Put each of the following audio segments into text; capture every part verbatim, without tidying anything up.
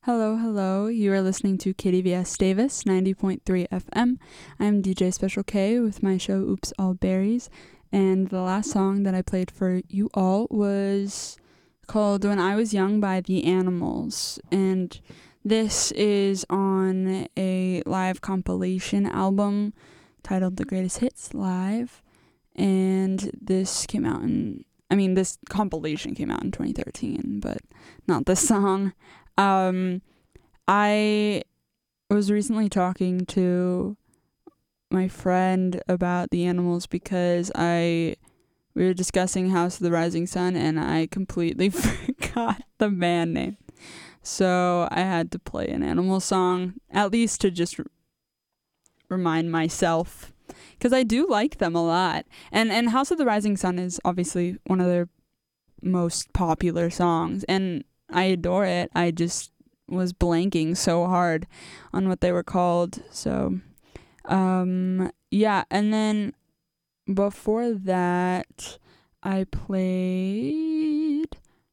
Hello, hello. You are listening to K D V S Davis, ninety point three F M. I'm D J Special K with my show Oops All Berries. And the last song that I played for you all was called When I Was Young by The Animals. And this is on a live compilation album titled The Greatest Hits Live. And this came out in, I mean, this compilation came out in twenty thirteen, but not this song. Um, I was recently talking to my friend about The Animals because I we were discussing House of the Rising Sun and I completely forgot the band name. So I had to play an Animal song, at least to just r- remind myself, because I do like them a lot. And and House of the Rising Sun is obviously one of their most popular songs, and I adore it. I just was blanking so hard on what they were called. So, um, yeah. And then before that, I played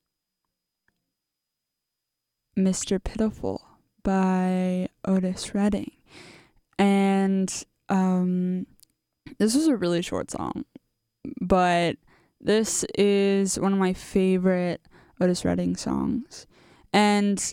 Mister Pitiful by Otis Redding. And um, this was a really short song, but this is one of my favorite Otis Redding songs. And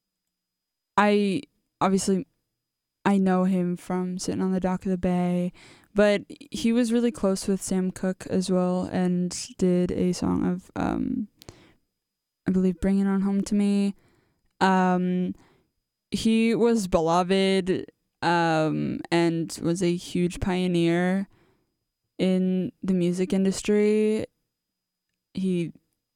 I obviously I know him from Sitting on the Dock of the Bay, but he was really close with Sam Cooke as well and did a song of um I believe Bring It On Home to Me. Um he was beloved um and was a huge pioneer in the music industry. He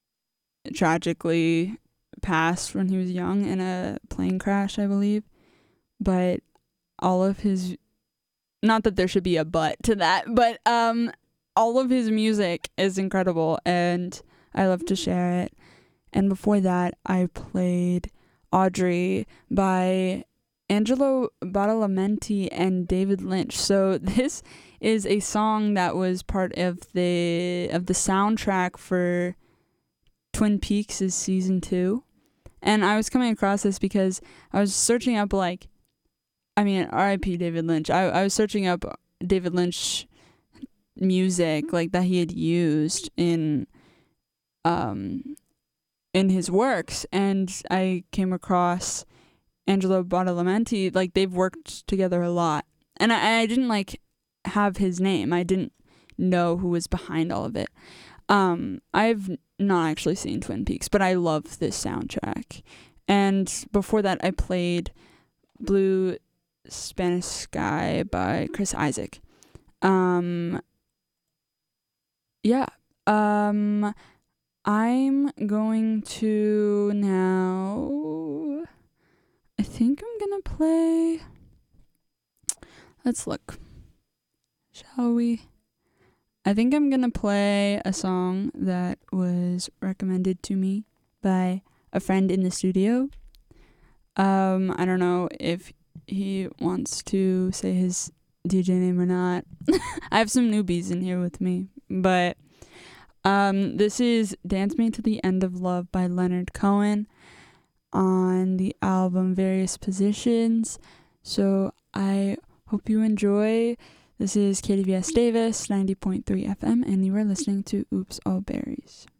tragically passed when he was young in a plane crash, I believe. But all of his, not that there should be a but to that, but um, all of his music is incredible and I love to share it. And before that, I played Audrey by Angelo Badalamenti and David Lynch. So this is a song that was part of the of the soundtrack for Twin Peaks' is season two. And I was coming across this because I was searching up, like, I mean, R I P David Lynch. I, I was searching up David Lynch music, like, that he had used in um in his works. And I came across Angelo Badalamenti. Like, they've worked together a lot. And I, I didn't, like, have his name. I didn't know who was behind all of it. Um, I've not actually seen Twin Peaks, but I love this soundtrack. And before that, I played Blue Spanish Sky by Chris Isaak. Um, yeah. Um, I'm going to now, I think I'm going to play, let's look, shall we? I think I'm going to play a song that was recommended to me by a friend in the studio. Um, I don't know if he wants to say his D J name or not. I have some newbies in here with me, but um, this is Dance Me to the End of Love by Leonard Cohen on the album Various Positions. So I hope you enjoy. This is K D V S Davis, ninety point three F M, and you are listening to Oops All Berries.